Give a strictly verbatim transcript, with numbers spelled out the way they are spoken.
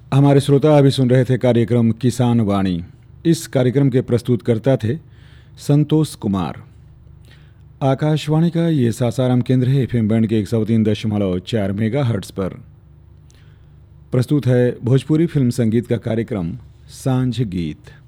हमारे श्रोता अभी सुन रहे थे कार्यक्रम किसान वाणी। इस कार्यक्रम के प्रस्तुतकर्ता थे संतोष कुमार। आकाशवाणी का ये सासाराम केंद्र है एफएम बैंड के एक सौ तीन दशमलव चार मेगा हर्ट्स पर। प्रस्तुत है भोजपुरी फिल्म संगीत का कार्यक्रम सांझ गीत।